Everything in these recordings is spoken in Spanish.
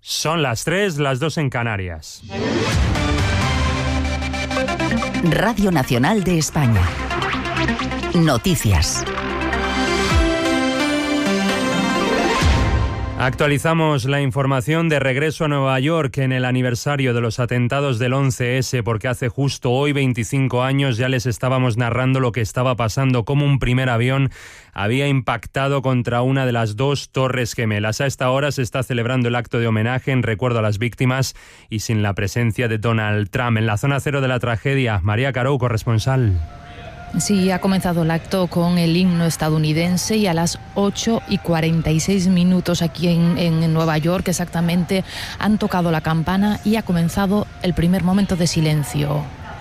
Son las 3, las 2 en Canarias. Radio Nacional de España. Noticias. Actualizamos la información de regreso a Nueva York en el aniversario de los atentados del 11S, porque hace justo hoy 25 años ya les estábamos narrando lo que estaba pasando, cómo un primer avión había impactado contra una de las dos torres gemelas. A esta hora se está celebrando el acto de homenaje en recuerdo a las víctimas y sin la presencia de Donald Trump. En la zona cero de la tragedia, María Carou, corresponsal. Sí, ha comenzado el acto con el himno estadounidense y a las 8:46 aquí en Nueva York exactamente han tocado la campana y ha comenzado el primer momento de silencio.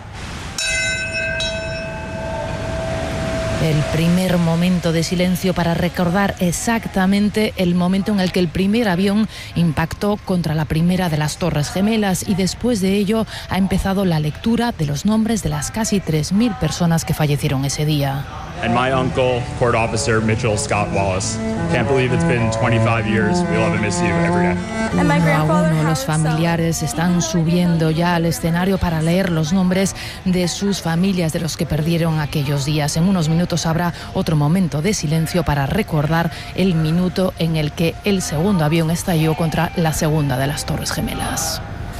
El primer momento de silencio para recordar exactamente el momento en el que el primer avión impactó contra la primera de las Torres Gemelas, y después de ello ha empezado la lectura de los nombres de las casi 3.000 personas que fallecieron ese día. And my uncle, Court Officer Mitchell Scott Wallace. Can't believe it's been 25 years. We love and miss you every day. Uno a uno los familiares están subiendo ya al escenario para leer los nombres de sus familias, de los que perdieron aquellos días. En unos minutos habrá otro momento de silencio para recordar el minuto en el que el segundo avión estalló contra la segunda de las Torres Gemelas.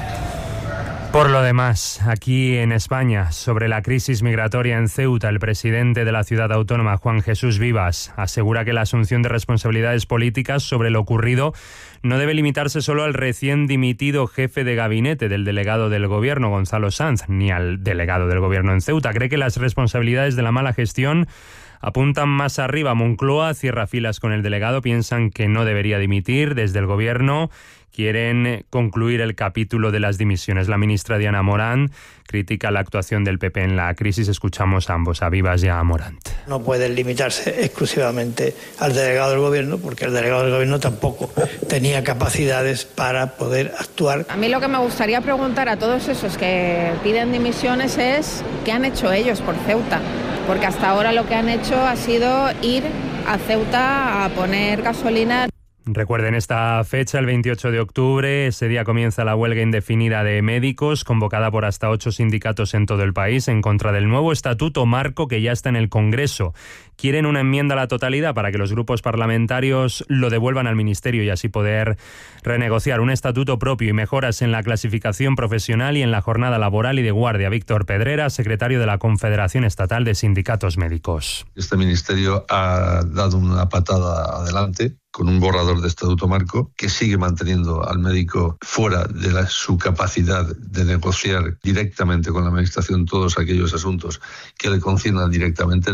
Por lo demás, aquí en España, sobre la crisis migratoria en Ceuta, el presidente de la ciudad autónoma, Juan Jesús Vivas, asegura que la asunción de responsabilidades políticas sobre lo ocurrido no debe limitarse solo al recién dimitido jefe de gabinete del delegado del gobierno, Gonzalo Sanz, ni al delegado del gobierno en Ceuta. Cree que las responsabilidades de la mala gestión apuntan más arriba. Moncloa cierra filas con el delegado, piensan que no debería dimitir. Desde el gobierno quieren concluir el capítulo de las dimisiones. La ministra Diana Morant critica la actuación del PP en la crisis. Escuchamos a ambos, a Vivas y a Morant. No pueden limitarse exclusivamente al delegado del gobierno, porque el delegado del gobierno tampoco tenía capacidades para poder actuar. A mí lo que me gustaría preguntar a todos esos que piden dimisiones es ¿qué han hecho ellos por Ceuta? Porque hasta ahora lo que han hecho ha sido ir a Ceuta a poner gasolina. Recuerden esta fecha, el 28 de octubre, ese día comienza la huelga indefinida de médicos, convocada por hasta 8 sindicatos en todo el país, en contra del nuevo estatuto marco que ya está en el Congreso. Quieren una enmienda a la totalidad para que los grupos parlamentarios lo devuelvan al Ministerio y así poder renegociar un estatuto propio y mejoras en la clasificación profesional y en la jornada laboral y de guardia. Víctor Pedrera, secretario de la Confederación Estatal de Sindicatos Médicos. Este ministerio ha dado una patada adelante con un borrador de estatuto marco que sigue manteniendo al médico fuera de su capacidad de negociar directamente con la administración todos aquellos asuntos que le conciernan directamente.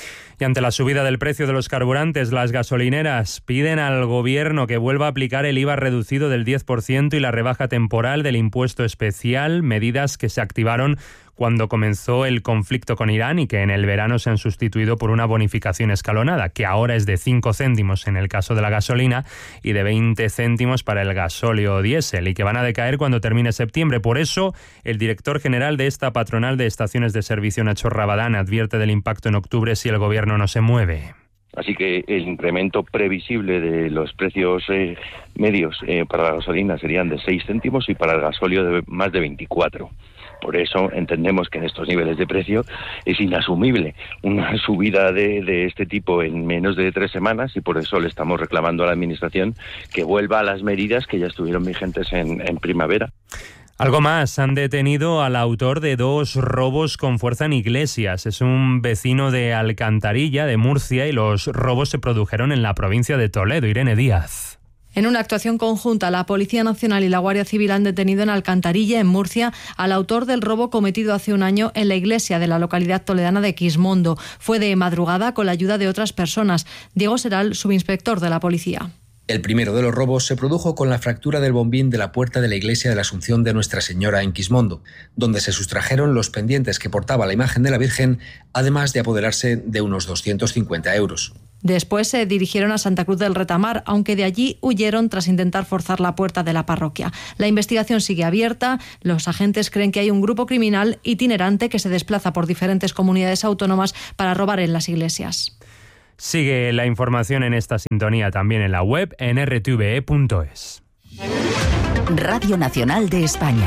Y ante la subida del precio de los carburantes, las gasolineras piden al gobierno que vuelva a aplicar el IVA reducido del 10% y la rebaja temporal del impuesto especial, medidas que se activaron cuando comenzó el conflicto con Irán y que en el verano se han sustituido por una bonificación escalonada, que ahora es de 5 céntimos en el caso de la gasolina y de 20 céntimos para el gasóleo diésel, y que van a decaer cuando termine septiembre. Por eso, el director general de esta patronal de estaciones de servicio, Nacho Rabadán, advierte del impacto en octubre si el gobierno no se mueve. Así que el incremento previsible de los precios medios para la gasolina serían de 6 céntimos y para el gasóleo de más de 24. Por eso entendemos que en estos niveles de precio es inasumible una subida de este tipo en menos de 3 semanas, y por eso le estamos reclamando a la Administración que vuelva a las medidas que ya estuvieron vigentes en primavera. Algo más, han detenido al autor de 2 robos con fuerza en iglesias. Es un vecino de Alcantarilla, de Murcia, y los robos se produjeron en la provincia de Toledo. Irene Díaz. En una actuación conjunta, la Policía Nacional y la Guardia Civil han detenido en Alcantarilla, en Murcia, al autor del robo cometido hace un año en la iglesia de la localidad toledana de Quismondo. Fue de madrugada con la ayuda de otras personas. Diego Seral, subinspector de la policía. El primero de los robos se produjo con la fractura del bombín de la puerta de la iglesia de la Asunción de Nuestra Señora en Quismondo, donde se sustrajeron los pendientes que portaba la imagen de la Virgen, además de apoderarse de unos 250 euros. Después se dirigieron a Santa Cruz del Retamar, aunque de allí huyeron tras intentar forzar la puerta de la parroquia. La investigación sigue abierta. Los agentes creen que hay un grupo criminal itinerante que se desplaza por diferentes comunidades autónomas para robar en las iglesias. Sigue la información en esta sintonía también en la web en rtve.es. Radio Nacional de España.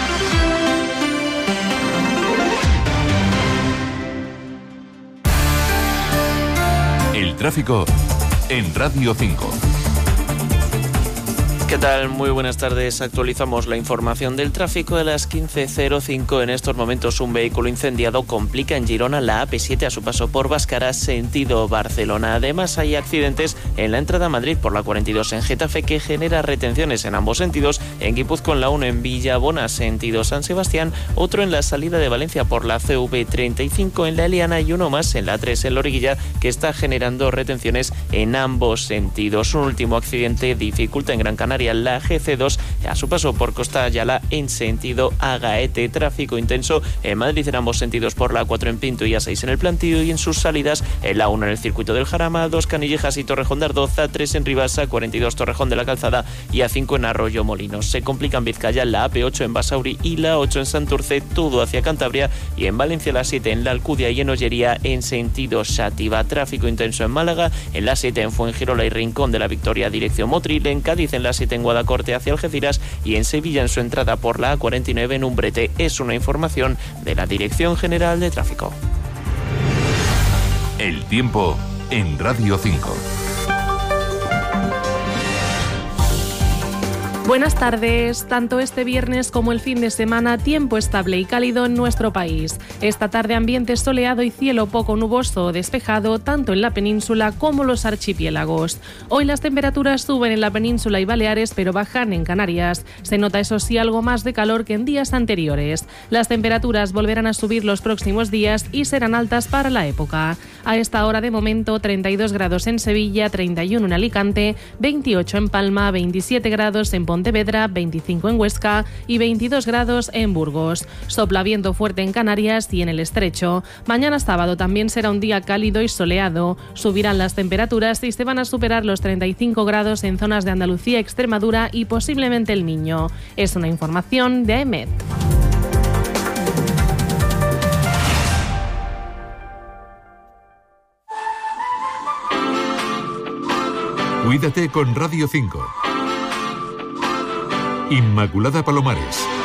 El tráfico en Radio 5. ¿Qué tal? Muy buenas tardes. Actualizamos la información del tráfico de las 15:05. En estos momentos un vehículo incendiado complica en Girona la AP7 a su paso por Báscara, sentido Barcelona. Además hay accidentes en la entrada a Madrid por la 42 en Getafe, que genera retenciones en ambos sentidos. En Guipúzcoa en la 1 en Villabona, sentido San Sebastián. Otro en la salida de Valencia por la CV35 en la Eliana y uno más en la 3 en Loriguilla, que está generando retenciones en ambos sentidos. Un último accidente dificulta en Gran Canaria la GC2 a su paso por Costa Ayala en sentido Agaete. Tráfico intenso en Madrid en ambos sentidos por la 4 en Pinto y A6 en el Plantío, y en sus salidas en la 1 en el circuito del Jarama, 2 Canillejas y Torrejón de Ardoz, A3 en Ribasa, 42 Torrejón de la Calzada y A5 en Arroyo Molinos. Se complica en Vizcaya la AP8 en Basauri y la 8 en Santurce, todo hacia Cantabria, y en Valencia la 7 en la Alcudia y en Ollería en sentido Xàtiva. Tráfico intenso en Málaga, en la 7 en Fuengirola y Rincón de la Victoria dirección Motril, en Cádiz en la 7 en Guadacorte hacia Algeciras y en Sevilla en su entrada por la A49 en Umbrete. Es una información de la Dirección General de Tráfico. El tiempo en Radio 5. Buenas tardes. Tanto este viernes como el fin de semana, tiempo estable y cálido en nuestro país. Esta tarde ambiente soleado y cielo poco nuboso o despejado, tanto en la península como los archipiélagos. Hoy las temperaturas suben en la península y Baleares, pero bajan en Canarias. Se nota, eso sí, algo más de calor que en días anteriores. Las temperaturas volverán a subir los próximos días y serán altas para la época. A esta hora de momento, 32 grados en Sevilla, 31 en Alicante, 28 en Palma, 27 grados en Pontevedra, 25 en Huesca y 22 grados en Burgos. Sopla viento fuerte en Canarias y en el Estrecho. Mañana sábado también será un día cálido y soleado. Subirán las temperaturas y se van a superar los 35 grados en zonas de Andalucía, Extremadura y posiblemente el Miño. Es una información de AEMET. Cuídate con Radio 5. Inmaculada Palomares.